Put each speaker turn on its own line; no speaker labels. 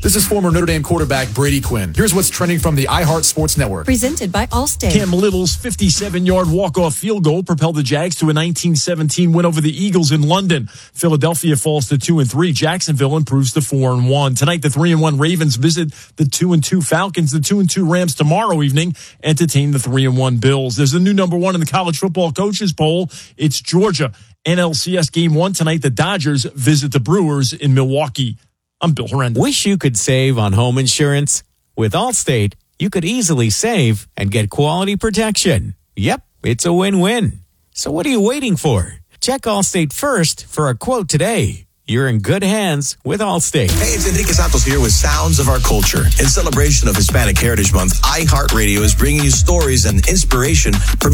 This is former Notre Dame quarterback Brady Quinn. Here's what's trending from the iHeart Sports Network.
Presented by Allstate.
Cam Little's 57-yard walk-off field goal propelled the Jags to a 1917 win over the Eagles in London. Philadelphia falls to 2-3. Jacksonville improves to 4-1. Tonight, the 3-1 Ravens visit the 2-2 Falcons. The 2-2 Rams tomorrow evening entertain the 3-1 Bills. There's a new number one in the college football coaches poll. It's Georgia. NLCS Game 1 tonight. The Dodgers visit the Brewers in Milwaukee. I'm Bill Horrendous.
Wish you could save on home insurance? With Allstate, you could easily save and get quality protection. Yep, it's a win-win. So what are you waiting for? Check Allstate first for a quote today. You're in good hands with Allstate.
Hey, it's Enrique Santos here with Sounds of Our Culture. In celebration of Hispanic Heritage Month, iHeartRadio is bringing you stories and inspiration from